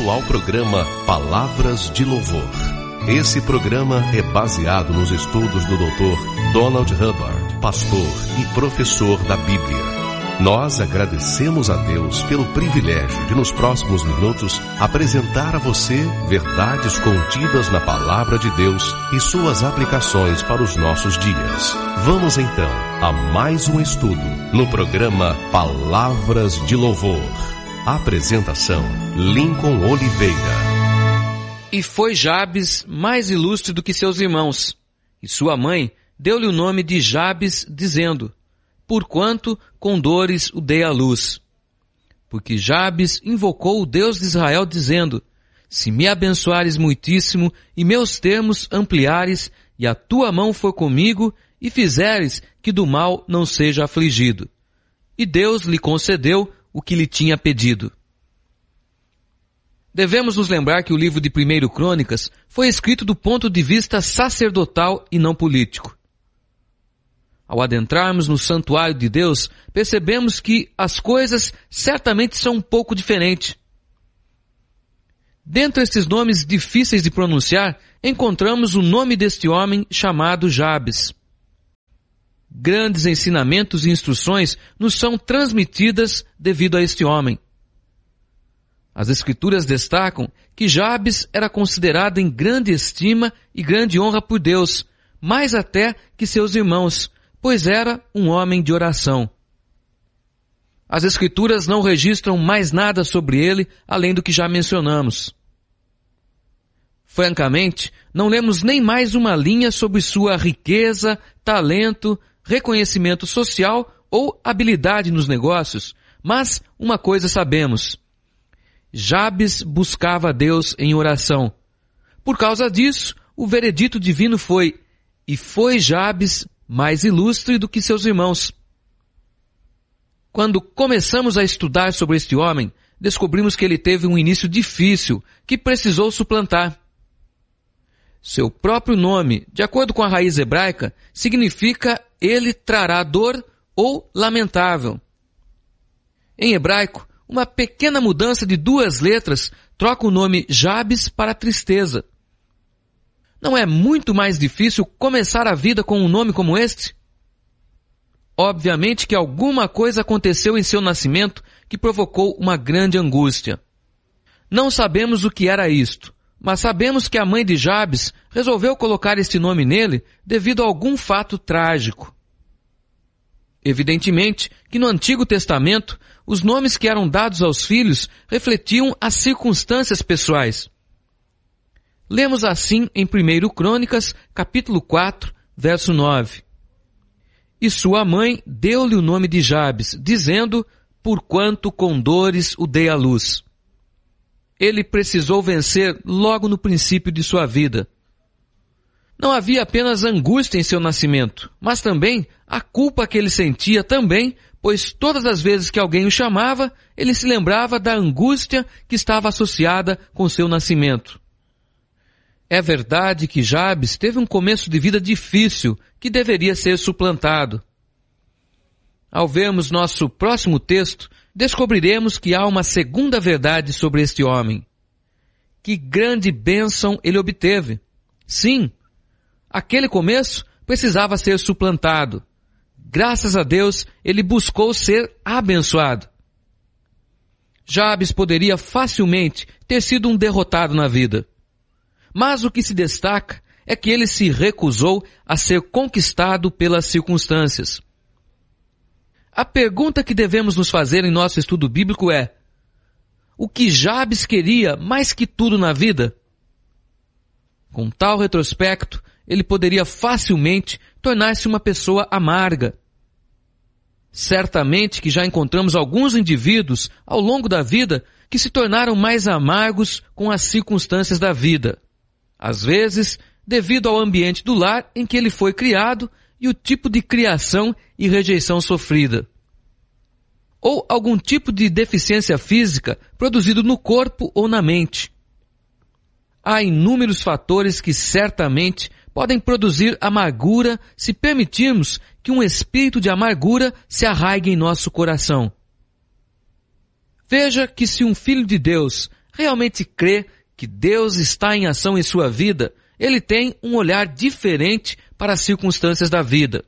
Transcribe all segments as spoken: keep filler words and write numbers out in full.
bem-vindo ao programa Palavras de Louvor. Esse programa é baseado nos estudos do doutor Donald Hubbard, pastor e professor da Bíblia. Nós agradecemos a Deus pelo privilégio de, nos próximos minutos, apresentar a você verdades contidas na Palavra de Deus e suas aplicações para os nossos dias. Vamos então a mais um estudo no programa Palavras de Louvor. Apresentação: Lincoln Oliveira. E foi Jabes mais ilustre do que seus irmãos, e sua mãe deu-lhe o nome de Jabes, dizendo: porquanto com dores o dei à luz. Porque Jabes invocou o Deus de Israel, dizendo: se me abençoares muitíssimo, e meus termos ampliares, e a tua mão for comigo, e fizeres que do mal não seja afligido. E Deus lhe concedeu o que lhe tinha pedido. Devemos nos lembrar que o livro de Primeiro Crônicas foi escrito do ponto de vista sacerdotal e não político. Ao adentrarmos no santuário de Deus, percebemos que as coisas certamente são um pouco diferentes. Dentre estes nomes difíceis de pronunciar, encontramos o nome deste homem chamado Jabes. Grandes ensinamentos e instruções nos são transmitidas devido a este homem. As Escrituras destacam que Jabes era considerado em grande estima e grande honra por Deus, mais até que seus irmãos, pois era um homem de oração. As Escrituras não registram mais nada sobre ele, além do que já mencionamos. Francamente, não lemos nem mais uma linha sobre sua riqueza, talento, reconhecimento social ou habilidade nos negócios, mas uma coisa sabemos: Jabes buscava a Deus em oração. Por causa disso, o veredito divino foi: e foi Jabes mais ilustre do que seus irmãos. Quando começamos a estudar sobre este homem, descobrimos que ele teve um início difícil, que precisou suplantar. Seu próprio nome, de acordo com a raiz hebraica, significa ele trará dor ou lamentável. Em hebraico, uma pequena mudança de duas letras troca o nome Jabes para tristeza. Não é muito mais difícil começar a vida com um nome como este? Obviamente que alguma coisa aconteceu em seu nascimento que provocou uma grande angústia. Não sabemos o que era isto, mas sabemos que a mãe de Jabes resolveu colocar este nome nele devido a algum fato trágico. Evidentemente que no Antigo Testamento, os nomes que eram dados aos filhos refletiam as circunstâncias pessoais. Lemos assim em Primeiro Crônicas, capítulo quatro, verso nove. E sua mãe deu-lhe o nome de Jabes, dizendo: porquanto com dores o dei à luz. Ele precisou vencer logo no princípio de sua vida. Não havia apenas angústia em seu nascimento, mas também a culpa que ele sentia também, pois todas as vezes que alguém o chamava, ele se lembrava da angústia que estava associada com seu nascimento. É verdade que Jabes teve um começo de vida difícil que deveria ser suplantado. Ao vermos nosso próximo texto, descobriremos que há uma segunda verdade sobre este homem. Que grande bênção ele obteve! Sim, aquele começo precisava ser suplantado. Graças a Deus, ele buscou ser abençoado. Jabes poderia facilmente ter sido um derrotado na vida. Mas o que se destaca é que ele se recusou a ser conquistado pelas circunstâncias. A pergunta que devemos nos fazer em nosso estudo bíblico é: o que Jabes queria mais que tudo na vida? Com tal retrospecto, ele poderia facilmente tornar-se uma pessoa amarga. Certamente que já encontramos alguns indivíduos ao longo da vida que se tornaram mais amargos com as circunstâncias da vida. Às vezes, devido ao ambiente do lar em que ele foi criado e o tipo de criação e rejeição sofrida. Ou algum tipo de deficiência física produzido no corpo ou na mente. Há inúmeros fatores que certamente podem produzir amargura se permitirmos que um espírito de amargura se arraigue em nosso coração. Veja que se um filho de Deus realmente crê que Deus está em ação em sua vida, ele tem um olhar diferente para as circunstâncias da vida.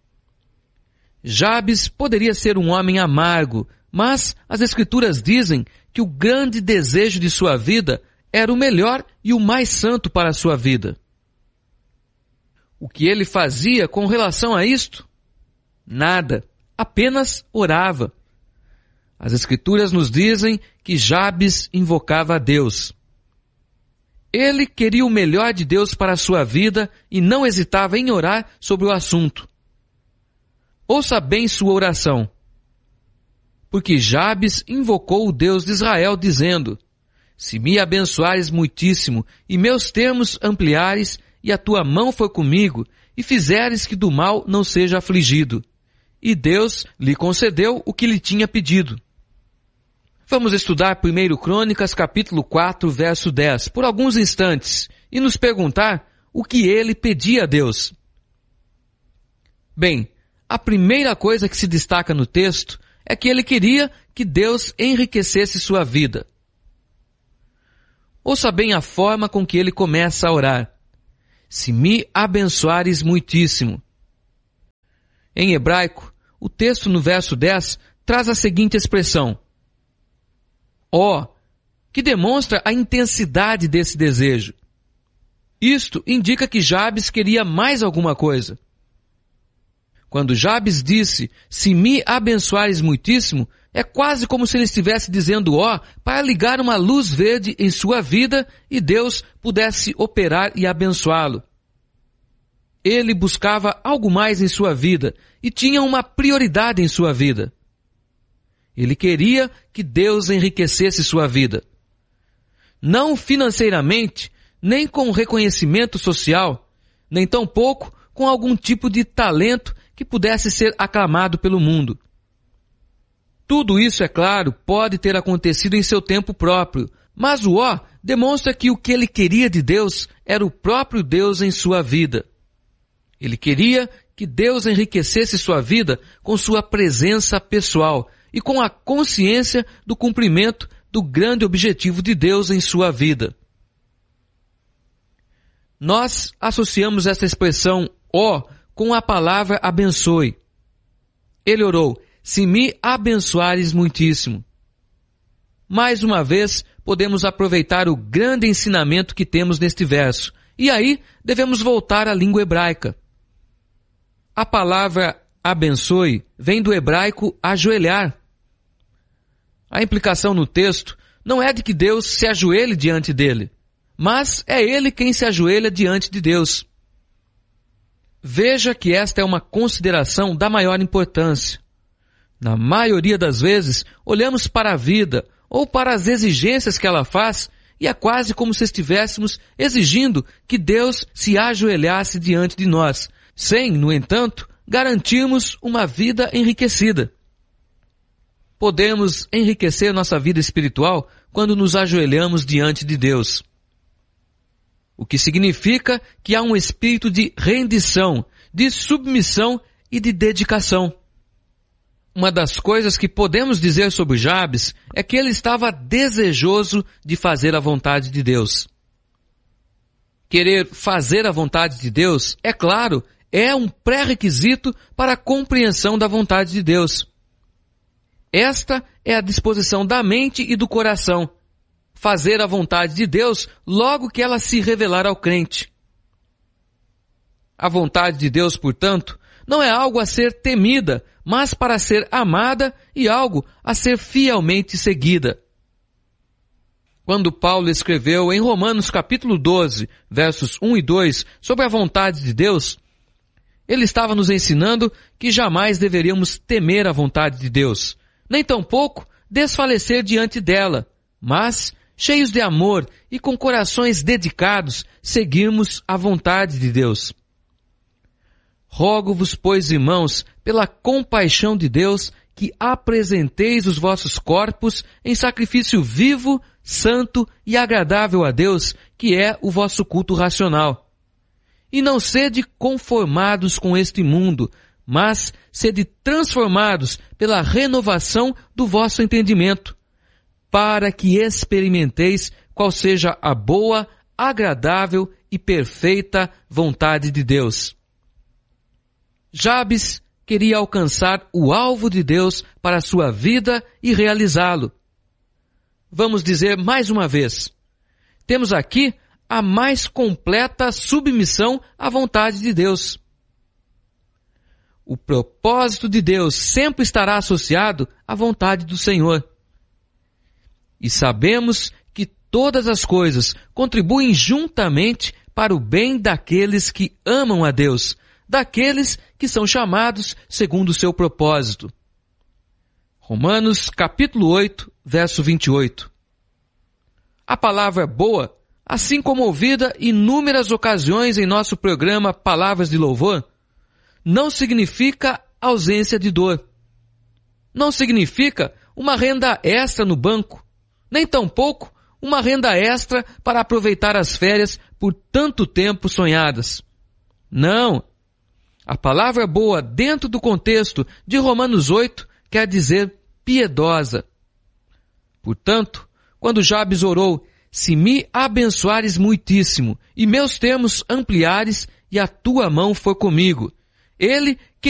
Jabes poderia ser um homem amargo, mas as Escrituras dizem que o grande desejo de sua vida era o melhor e o mais santo para a sua vida. O que ele fazia com relação a isto? Nada, apenas orava. As Escrituras nos dizem que Jabes invocava a Deus. Ele queria o melhor de Deus para a sua vida e não hesitava em orar sobre o assunto. Ouça bem sua oração. Porque Jabes invocou o Deus de Israel, dizendo: se me abençoares muitíssimo, e meus termos ampliares, e a tua mão for comigo, e fizeres que do mal não seja afligido. E Deus lhe concedeu o que lhe tinha pedido. Vamos estudar primeiro Crônicas, capítulo quatro, verso dez, por alguns instantes, e nos perguntar o que ele pedia a Deus. Bem, a primeira coisa que se destaca no texto é que ele queria que Deus enriquecesse sua vida. Ouça bem a forma com que ele começa a orar. Se me abençoares muitíssimo. Em hebraico, o texto no verso dez traz a seguinte expressão: ó, oh, que demonstra a intensidade desse desejo. Isto indica que Jabes queria mais alguma coisa. Quando Jabes disse, se me abençoares muitíssimo, é quase como se ele estivesse dizendo ó, para ligar uma luz verde em sua vida e Deus pudesse operar e abençoá-lo. Ele buscava algo mais em sua vida e tinha uma prioridade em sua vida. Ele queria que Deus enriquecesse sua vida. Não financeiramente, nem com reconhecimento social, nem tampouco com algum tipo de talento que pudesse ser aclamado pelo mundo. Tudo isso, é claro, pode ter acontecido em seu tempo próprio, mas o ó demonstra que o que ele queria de Deus era o próprio Deus em sua vida. Ele queria que Deus enriquecesse sua vida com sua presença pessoal e com a consciência do cumprimento do grande objetivo de Deus em sua vida. Nós associamos esta expressão ó com a palavra abençoe. Ele orou, se me abençoares muitíssimo. Mais uma vez, podemos aproveitar o grande ensinamento que temos neste verso, e aí devemos voltar à língua hebraica. A palavra abençoe vem do hebraico ajoelhar. A implicação no texto não é de que Deus se ajoelhe diante dele, mas é ele quem se ajoelha diante de Deus. Veja que esta é uma consideração da maior importância. Na maioria das vezes, olhamos para a vida ou para as exigências que ela faz e é quase como se estivéssemos exigindo que Deus se ajoelhasse diante de nós, sem, no entanto, garantirmos uma vida enriquecida. Podemos enriquecer nossa vida espiritual quando nos ajoelhamos diante de Deus. O que significa que há um espírito de rendição, de submissão e de dedicação. Uma das coisas que podemos dizer sobre Jabes é que ele estava desejoso de fazer a vontade de Deus. Querer fazer a vontade de Deus, é claro, é um pré-requisito para a compreensão da vontade de Deus. Esta é a disposição da mente e do coração. Fazer a vontade de Deus logo que ela se revelar ao crente. A vontade de Deus, portanto, não é algo a ser temida, mas para ser amada e algo a ser fielmente seguida. Quando Paulo escreveu em Romanos capítulo doze, versos um e dois, sobre a vontade de Deus, ele estava nos ensinando que jamais deveríamos temer a vontade de Deus, nem tampouco desfalecer diante dela, mas, cheios de amor e com corações dedicados, seguirmos a vontade de Deus. Rogo-vos, pois, irmãos, pela compaixão de Deus, que apresenteis os vossos corpos em sacrifício vivo, santo e agradável a Deus, que é o vosso culto racional. E não sede conformados com este mundo, mas sede transformados pela renovação do vosso entendimento, para que experimenteis qual seja a boa, agradável e perfeita vontade de Deus. Jabes queria alcançar o alvo de Deus para a sua vida e realizá-lo. Vamos dizer mais uma vez, temos aqui a mais completa submissão à vontade de Deus. O propósito de Deus sempre estará associado à vontade do Senhor. E sabemos que todas as coisas contribuem juntamente para o bem daqueles que amam a Deus, daqueles que são chamados segundo o seu propósito. Romanos capítulo oito, verso vinte e oito. A palavra boa, assim como ouvida inúmeras ocasiões em nosso programa Palavras de Louvor, não significa ausência de dor. Não significa uma renda extra no banco, nem tampouco uma renda extra para aproveitar as férias por tanto tempo sonhadas. Não. A palavra boa dentro do contexto de Romanos oito quer dizer piedosa. Portanto, quando Jabes orou, se me abençoares muitíssimo e meus termos ampliares e a tua mão for comigo, ele